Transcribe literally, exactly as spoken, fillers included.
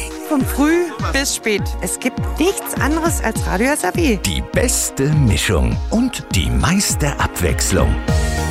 Von früh bis spät. Es gibt nichts anderes als Radio S R W. Die beste Mischung und die meiste Abwechslung.